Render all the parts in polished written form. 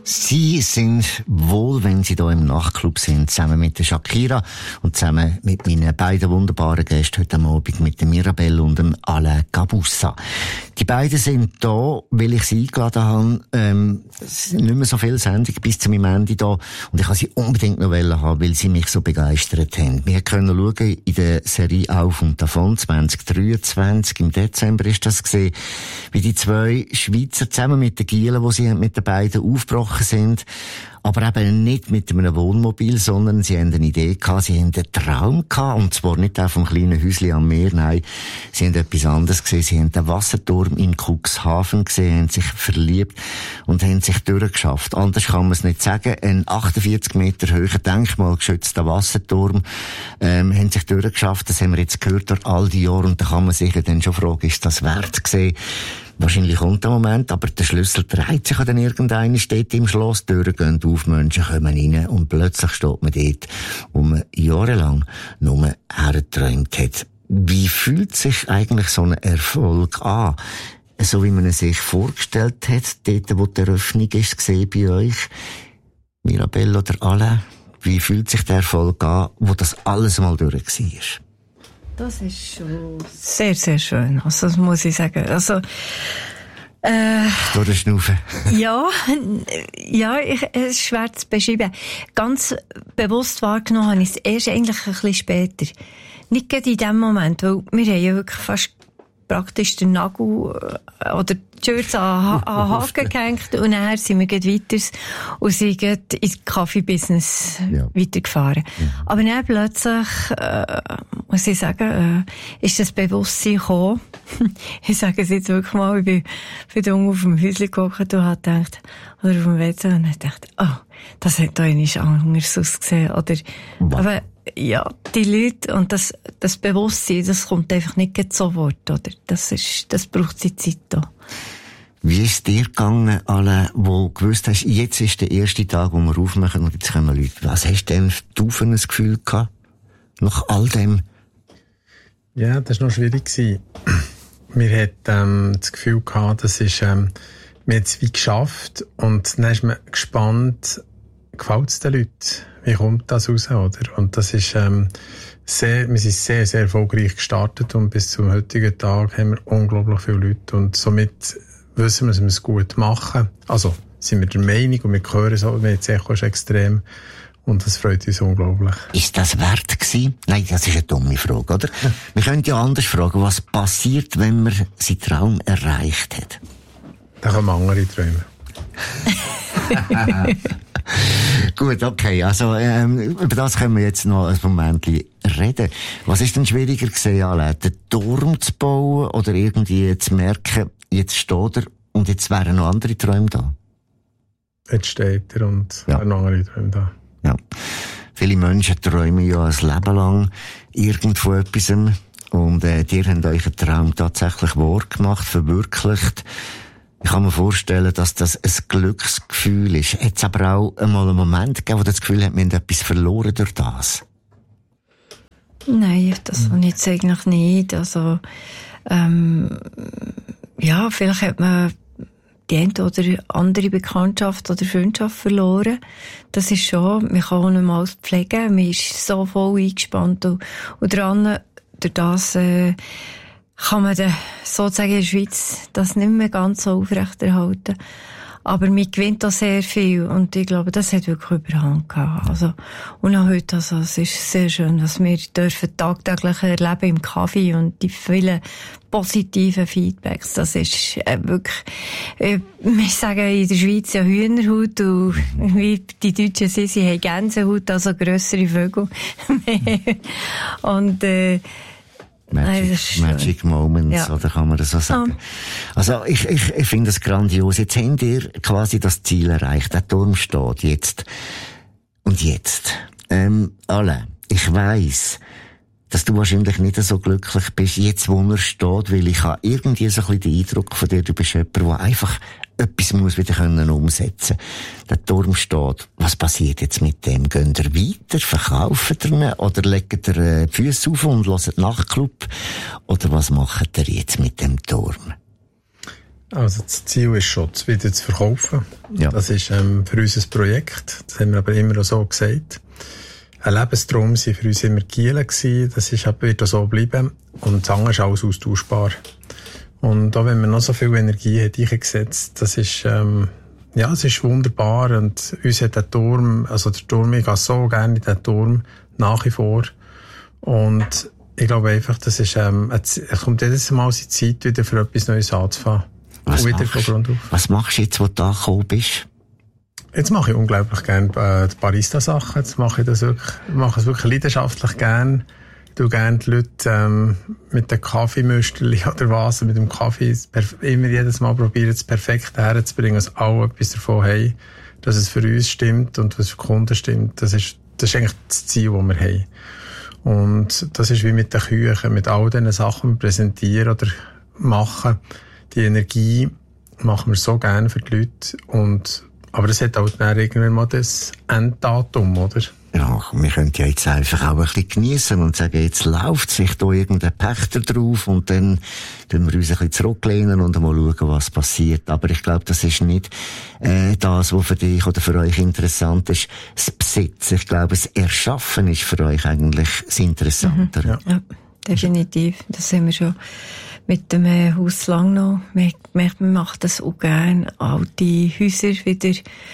Sie sind wohl, wenn Sie hier im Nachtclub sind, zusammen mit der Shakira und zusammen mit meinen beiden wunderbaren Gästen heute Abend, mit der Mirabelle und dem Alain Gabussa. Die beiden sind da, weil ich sie eingeladen habe. Es sind nicht mehr so viele Sendungen bis zu meinem Ende da und ich habe sie unbedingt noch haben, weil sie mich so begeistert haben. Wir können schauen in der Serie Auf und Davon 2023, im Dezember ist das gesehen, wie die zwei Schweizer zusammen mit den Gielen, die sie mit den beiden aufgebrochen sind, aber eben nicht mit einem Wohnmobil, sondern sie haben eine Idee gehabt, sie haben einen Traum gehabt, und zwar nicht auf einem kleinen Häuschen am Meer, nein, sie haben etwas anderes gesehen, sie haben den Wasserturm in Cuxhaven gesehen, haben sich verliebt und haben sich durchgeschafft. Anders kann man es nicht sagen. Ein 48 Meter hoher denkmalgeschützter Wasserturm, haben sich durchgeschafft, das haben wir jetzt gehört durch all die Jahre, und da kann man sich dann schon fragen, ist das wert gewesen? Wahrscheinlich kommt der Moment, aber der Schlüssel dreht sich dann irgendeiner, steht im Schloss, die Türen gehen auf, Menschen kommen rein und plötzlich steht man dort, wo man jahrelang nur hergeträumt hat. Wie fühlt sich eigentlich so ein Erfolg an? So wie man es sich vorgestellt hat, dort wo die Eröffnung ist, gesehen bei euch, Mirabelle oder Alain, wie fühlt sich der Erfolg an, wo das alles mal durch war? Das ist schon sehr, sehr schön. Also, das muss ich sagen. Also, durch den Schnaufen. Ja, es ist schwer zu beschreiben. Ganz bewusst wahrgenommen habe ich es erst eigentlich ein bisschen später. Nicht gerade in dem Moment, weil wir haben ja wirklich fast praktisch den Nagel oder die Schürze an Haken gehängt und nachher sind wir weiter und sind ins Kaffee-Business weitergefahren. Ja. Aber dann plötzlich, muss ich sagen, ist das Bewusstsein gekommen. Ich sage es jetzt wirklich mal, ich bin unten auf dem Häuschen gehockt und habe gedacht, oder auf dem WC und habe gedacht, das hat da nicht anders ausgesehen. Oder, aber, ja, die Leute und das Bewusstsein, das kommt einfach nicht sofort, oder? Das braucht die Zeit da. Wie ist es dir gegangen, alle, wo gewusst hast, jetzt ist der erste Tag, wo wir aufmachen und jetzt kommen Leute. Was hast denn du für ein Gefühl gehabt? Nach all dem? Ja, das war noch schwierig. Wir hatten das Gefühl gehabt, das ist, wir haben es wie geschafft und dann ist man gespannt, gefällt es den Leuten? Wie kommt das raus, oder? Und das ist, wir sind sehr, sehr erfolgreich gestartet und bis zum heutigen Tag haben wir unglaublich viele Leute und somit wissen wir, dass wir es gut machen. Also, sind wir der Meinung und wir hören so, wir jetzt Echo ist extrem und das freut uns unglaublich. Ist das wert gewesen? Nein, das ist eine dumme Frage, oder? Wir können ja anders fragen, was passiert, wenn man seinen Traum erreicht hat? Da kommen andere Träume. Gut, okay, also über das können wir jetzt noch ein Moment reden. Was ist denn schwieriger gewesen, Alain, den Turm zu bauen oder irgendwie zu merken, jetzt steht er und jetzt wären noch andere Träume da? Jetzt steht er und noch andere Träume da. Ja. Viele Menschen träumen ja ein Leben lang irgendwo etwas und ihr habt euch einen Traum tatsächlich wahr gemacht, verwirklicht. Ich kann mir vorstellen, dass das ein Glücksgefühl ist. Hat es aber auch einmal einen Moment gegeben, wo das Gefühl hat, wir haben etwas verloren durch das? Nein, das habe ich jetzt eigentlich nicht. Also, ja, vielleicht hat man die eine oder andere Bekanntschaft oder Freundschaft verloren. Das ist schon, man kann auch nicht mal pflegen. Man ist so voll eingespannt und dran, durch das, kann man dann sozusagen in der Schweiz das nicht mehr ganz so aufrechterhalten. Aber man gewinnt da sehr viel und ich glaube, das hat wirklich Überhand gehabt. Also, und auch heute, also, es ist sehr schön, was wir dürfen tagtäglich erleben im Kaffee und die vielen positiven Feedbacks. Das ist wirklich, wir sagen in der Schweiz ja Hühnerhaut und wie die Deutschen sind, sie haben Gänsehaut, also grössere Vögel. Und, Magic Moments, oder kann man das so sagen? Also, ich finde das grandios. Jetzt habt ihr quasi das Ziel erreicht. Der Turm steht jetzt. Und jetzt. Alain, ich weiss, dass du wahrscheinlich nicht so glücklich bist, jetzt wo er steht, weil ich habe irgendwie so ein bisschen den Eindruck von dir, du bist jemand, der einfach etwas muss wieder umsetzen können. Der Turm steht. Was passiert jetzt mit dem? Geht ihr weiter? Verkauft ihr ihn? Oder legt ihr die Füße auf und hört Nachtclub? Oder was macht ihr jetzt mit dem Turm? Also das Ziel ist schon, es wieder zu verkaufen. Ja. Das ist für uns ein Projekt. Das haben wir aber immer so gesagt. Ein Lebenstraum war für uns immer Kiel gewesen. Das wird auch so bleiben. Und das andere ist alles austauschbar. Und auch wenn man noch so viel Energie hat eingesetzt, das ist, es ist wunderbar. Und uns hat der Turm, ich gehe so gerne in den Turm nach wie vor. Und ich glaube einfach, das ist, es kommt jedes Mal die Zeit, wieder für etwas Neues anzufangen. Was machst du jetzt, wo du da gekommen bist? Jetzt mache ich unglaublich gerne die Barista-Sachen. Jetzt mache ich es wirklich leidenschaftlich gerne. Ich tue gerne die Leute mit dem Kaffeemüsterli oder was, mit dem Kaffee immer jedes Mal probieren, das Perfekte herzubringen, dass alle etwas davon haben, dass es für uns stimmt und was für Kunden stimmt. Das ist eigentlich das Ziel, das wir haben. Und das ist wie mit den Küchen, mit all diesen Sachen, die wir präsentieren oder machen. Die Energie machen wir so gerne für die Leute. Aber das hat auch dann irgendwann mal das Enddatum, oder? Ja, wir können ja jetzt einfach auch ein bisschen geniessen und sagen, jetzt läuft sich da irgendein Pächter drauf und dann tun wir uns ein bisschen zurücklehnen und mal schauen, was passiert. Aber ich glaube, das ist nicht das, was für dich oder für euch interessant ist, das Besitzen. Ich glaube, das Erschaffen ist für euch eigentlich das Interessantere. Ja, definitiv. Das haben wir schon mit dem Haus lang noch. Man macht das auch gerne, alte Häuser wieder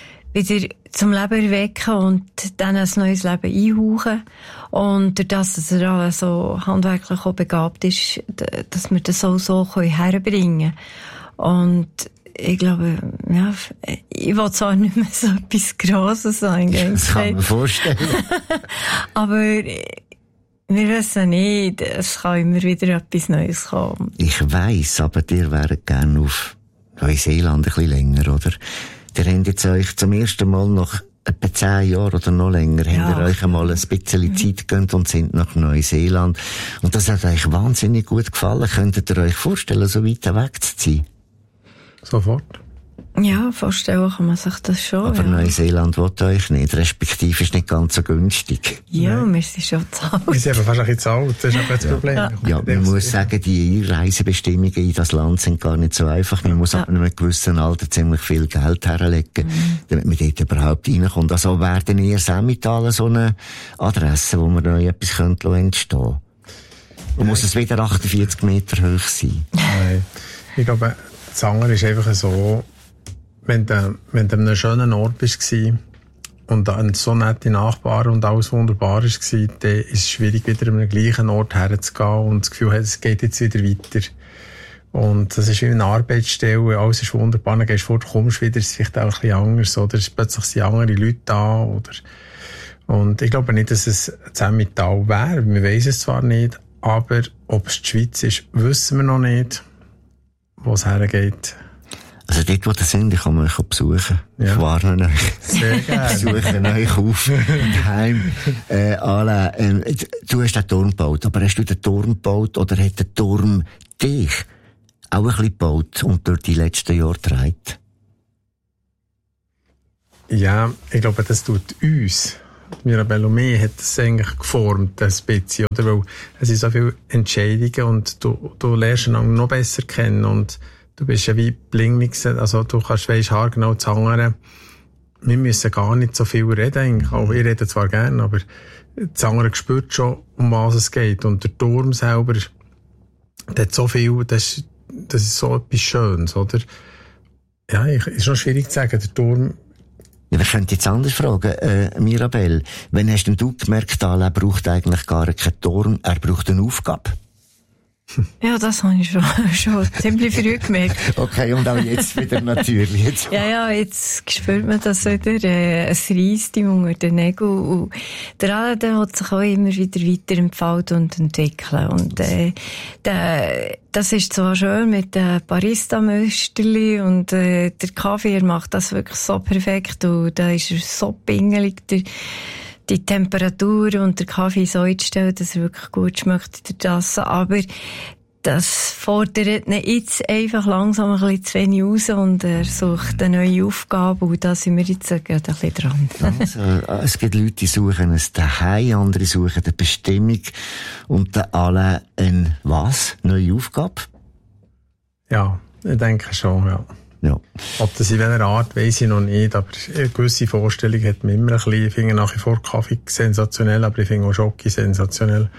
zum Leben erwecken und dann ein neues Leben einhauchen. Und durch das, dass er auch so handwerklich auch begabt ist, dass wir das auch so herbringen können. Und ich glaube, ja, ich will zwar nicht mehr so etwas Grosses sagen. Das kann man vorstellen. Aber wir wissen nicht, es kann immer wieder etwas Neues kommen. Ich weiss, aber ihr wäret gerne auf Neuseeland ein bisschen länger, oder? Ihr habt jetzt euch zum ersten Mal nach etwa 10 Jahren oder noch länger, habt ihr euch einmal ein bisschen Zeit gegönnt und sind nach Neuseeland. Und das hat euch wahnsinnig gut gefallen. Könntet ihr euch vorstellen, so weit weg zu sein? Sofort. Ja, vorstellen kann man sich das schon. Aber Neuseeland will euch nicht, respektive ist nicht ganz so günstig. Ja, wir sind schon zu alt. Wir sind aber fast ein bisschen zu alt, das ist aber das Problem. Ja, man muss sagen, die Einreisebestimmungen in das Land sind gar nicht so einfach. Man muss ab einem gewissen Alter ziemlich viel Geld herlegen, damit man dort überhaupt reinkommt. Also werden ihr Emmental so eine Adresse, wo man noch etwas entstehen könnte? Und muss es wieder 48 Meter hoch sein? Nein. Ich glaube, das andere ist einfach so, wenn du an einem schönen Ort bist und dann so nette Nachbarn und alles wunderbar war, dann ist es schwierig, wieder an den gleichen Ort herzugehen und das Gefühl hat, es geht jetzt wieder weiter. Und das ist wie eine Arbeitsstelle, alles ist wunderbar, dann gehst du fort, kommst wieder, es ist vielleicht auch ein bisschen anders, oder es plötzlich sind andere Leute da, oder. Und ich glaube nicht, dass es das Emmental wäre, wir wissen es zwar nicht, aber ob es die Schweiz ist, wissen wir noch nicht, wo es hergeht. Also dort, wo ihr sind, kann man euch besuchen. Ja. Ich warne euch. Sehr gerne. Besuchen euch auf daheim. Alain, du hast den Turm gebaut, aber hast du den Turm gebaut oder hat der Turm dich auch ein bisschen gebaut und durch die letzten Jahre getragen? Ja, ich glaube, das tut uns. Mirabel und mich hat das eigentlich geformt, ein bisschen, oder? Weil es sind so viele Entscheidungen und du lernst ihn noch besser kennen und du bist ja wie Blingmix, also du weisst haargenau das andere. Wir müssen gar nicht so viel reden eigentlich. Auch ich rede zwar gerne, aber das andere spürt schon, um was es geht. Und der Turm selber, der hat so viel, das ist so etwas Schönes, oder? Ja, ist noch schwierig zu sagen, der Turm. Ja, wir könnten jetzt anders fragen, Mirabel. Wann hast denn du gemerkt, Alain braucht eigentlich gar keinen Turm, er braucht eine Aufgabe? Ja, das habe ich schon ziemlich früh gemerkt. Okay, und auch jetzt wieder natürlich. Jetzt. Ja, jetzt spürt man das wieder, es reisst ihm unter den Nägeln. Und der Alain, der hat sich auch immer wieder weiterentfalten und entwickeln. Und das ist zwar schön mit den Barista-Müsterli und der Kaffee, er macht das wirklich so perfekt und da ist er so pingelig, die Temperatur und der Kaffee so einzustellen, dass er wirklich gut schmeckt in der Tasse. Aber das fordert ihn jetzt einfach langsam ein bisschen zu wenig raus und er sucht eine neue Aufgabe und da sind wir jetzt gerade ein bisschen dran. Also, es gibt Leute, die suchen ein Zuhause, andere suchen eine Bestimmung und alle eine was? Neue Aufgabe? Ja, Ich denke schon, ja. Ja. Ob das in welcher Art, weiss ich noch nicht, aber eine gewisse Vorstellung hat man immer ein bisschen. Ich finde nach wie vor Kaffee sensationell, aber ich finde auch Schoki sensationell.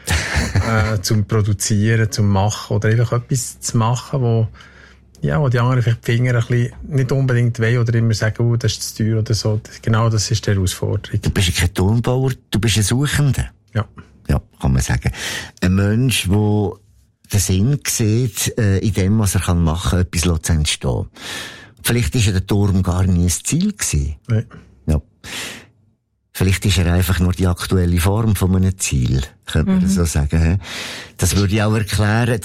Zum Produzieren, zum Machen oder einfach etwas zu machen, wo die anderen vielleicht die Finger ein bisschen nicht unbedingt wollen oder immer sagen, das ist zu teuer oder so. Genau das ist die Herausforderung. Du bist kein Turmbauer, du bist ein Suchender. Ja. Ja, kann man sagen. Ein Mensch, der den Sinn sieht, in dem, was er machen kann, etwas zu entstehen. Vielleicht war der Turm gar nie ein Ziel gewesen. Nein. Ja. Vielleicht ist er einfach nur die aktuelle Form von einem Ziel, könnte man so sagen. Das würde ich auch erklären,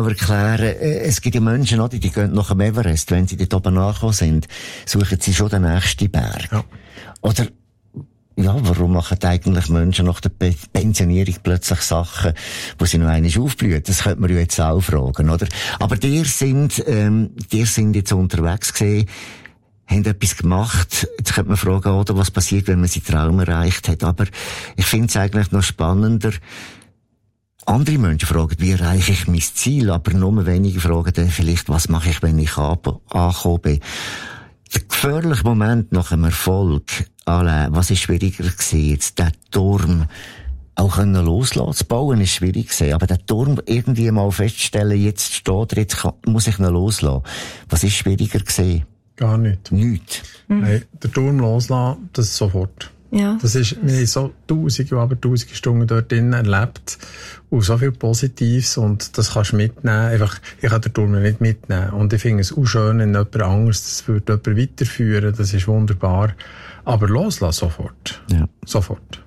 es gibt ja Menschen, die gehen nach dem Everest, wenn sie dort oben angekommen sind, suchen sie schon den nächsten Berg. Ja. Oder, ja, warum machen eigentlich Menschen nach der Pensionierung plötzlich Sachen, wo sie noch einmal aufblühen? Das könnte man ja jetzt auch fragen, oder? Aber die sind jetzt unterwegs gewesen, haben etwas gemacht. Jetzt könnte man fragen, oder, was passiert, wenn man seinen Traum erreicht hat. Aber ich finde es eigentlich noch spannender. Andere Menschen fragen, wie erreiche ich mein Ziel? Aber nur wenige fragen dann vielleicht, was mache ich, wenn ich angekommen bin? Der gefährliche Moment nach dem Erfolg, was ist schwieriger gewesen? Jetzt den Turm auch loslassen zu bauen, ist schwierig gewesen. Aber den Turm irgendwie mal feststellen, jetzt steht er, jetzt muss ich ihn loslassen. Was ist schwieriger gewesen? Gar nicht. Nichts. Nein, der Turm loslassen, das ist sofort. Ja. Wir haben so tausende Stunden dort drinnen erlebt. Und so viel Positives. Und das kannst du mitnehmen. Einfach, ich kann den Turm nicht mitnehmen. Und ich finde es auch schön, wenn jemand anderes, das würde jemand weiterführen. Das ist wunderbar. Aber loslassen sofort. Ja. Sofort.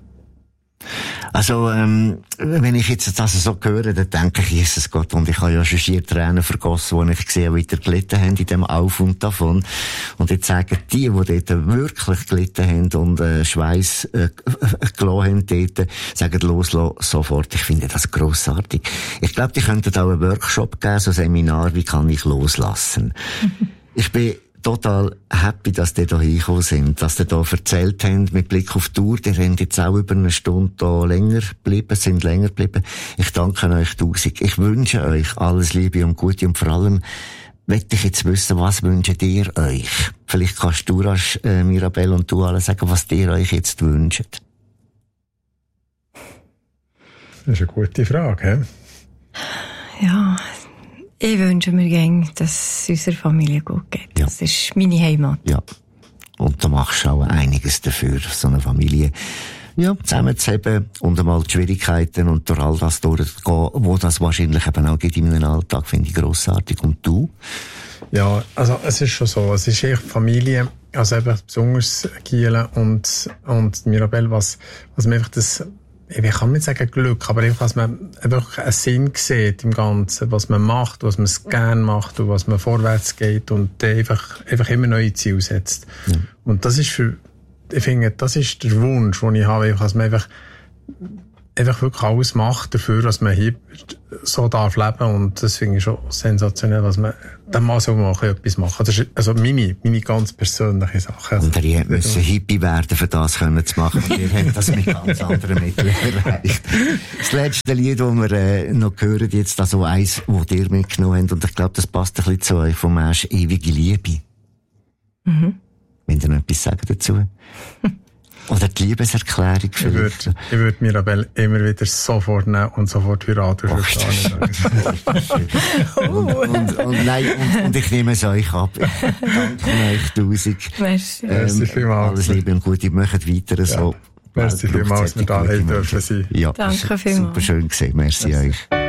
Also, wenn ich jetzt das so höre, dann denke ich, Jesus Gott, und ich habe ja schon schier Tränen vergossen, als ich gesehen habe, wie die gelitten haben in dem Auf und Davon. Und jetzt sagen die dort wirklich gelitten haben und Schweiß gelassen haben dort, sagen, loslassen sofort. Ich finde das grossartig. Ich glaube, die könnten auch einen Workshop geben, so ein Seminar, wie kann ich loslassen. Ich bin total happy, dass die da hingekommen sind, dass die da erzählt haben, mit Blick auf die Tour, die haben jetzt auch über eine Stunde da länger geblieben. Ich danke euch 1000. Ich wünsche euch alles Liebe und Gute und vor allem möchte ich jetzt wissen, was wünscht ihr euch? Vielleicht kannst du, Mirabelle, und du alle sagen, was ihr euch jetzt wünscht. Das ist eine gute Frage, he? Ja, ich wünsche mir gerne, dass es unserer Familie gut geht. Ja. Das ist meine Heimat. Ja. Und da machst du auch einiges dafür, so eine Familie zusammenzuheben und einmal die Schwierigkeiten und durch all das durchzugehen, wo das wahrscheinlich eben auch geht in meinem Alltag, finde ich grossartig. Und du? Ja, also es ist schon so. Es ist echt Familie, also eben besonders Giele und Mirabelle, was mir einfach das, ich kann nicht sagen Glück, aber einfach, dass man einfach einen Sinn sieht im Ganzen, was man macht, was man gerne macht und was man vorwärts geht und einfach immer neue Ziele setzt. Ja. Und das ist ich finde, das ist der Wunsch, den ich habe, dass man einfach wirklich alles macht dafür, dass man hier so darf leben, und das finde ich schon sensationell, dass man dann mal so mal etwas machen. Das ist also meine ganz persönliche Sache. Und ihr müssen Hippie werden, für das können zu machen. Und ihr habt das mit ganz anderen Mitteln erreicht. Das letzte Lied, das wir noch hören, jetzt also eins, das ihr mitgenommen habt, und ich glaube, das passt ein bisschen zu euch, vom Mensch ewige Liebe. Mhm. Wenn ihr noch etwas sagen dazu? Oder die Liebeserklärung vielleicht? Ich würde Mirabelle immer wieder sofort nehmen und sofort heiraten. Und ich nehme es euch ab. Danke euch 1000. Merci. Alles Liebe und Gute. Macht weiter so. Merci vielmals, dass wir da dürfen sein. Ja, danke vielmals. Super schön gesehen. Merci euch.